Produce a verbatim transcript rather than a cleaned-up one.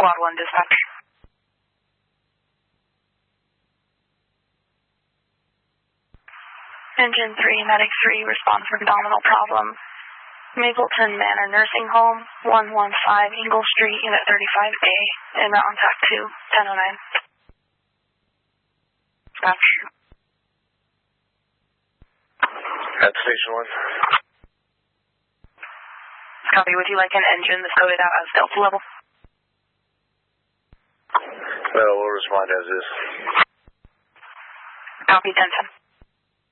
Squad one dispatch. Engine three, Medic three, respond for abdominal problem. Mapleton Manor Nursing Home, one one five Ingle Street, Unit thirty-five A, en route on TAC two, ten oh nine. Dispatch. At Station one. Copy, would you like an engine that's coded out as Delta level? No, we'll respond as is. Copy, ten ten.